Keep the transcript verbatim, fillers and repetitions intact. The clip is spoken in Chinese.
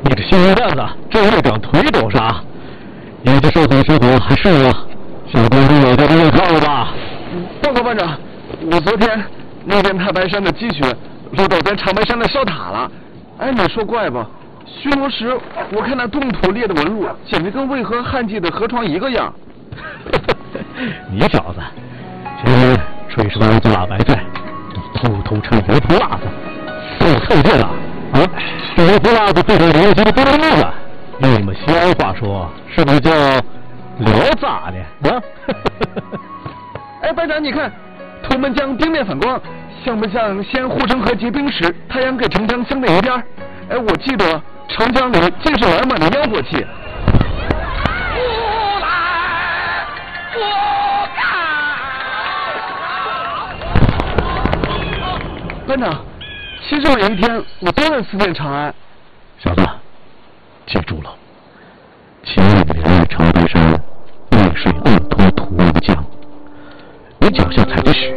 你这新蛋子，这一张腿都傻。也就说走说走还是我，小公主有点这套了吧？ 报告班长，我昨天那边太白山的积雪漏到咱长白山的烧塔了。哎，你说怪不？巡逻时我看那冻土裂的纹路，简直跟渭河旱季的河床一个样。 你小子，今日吹出来做大白菜，偷偷掺油泼辣子，受臭劲了啊！这油泼辣子对着邻居不能用了，用你们西安话说，是不是叫聊咋的啊？ 哎，班长，你看，图们江冰面反光，像不像先护城河结冰时，太阳给长江相对一边？哎，我记得长江里尽是满满的烟火气。 不来，不干！班长，其实有一天我多了思念长安。 小子，记住了，千万别让长白山泪水暗通土为江。你脚下踩的雪，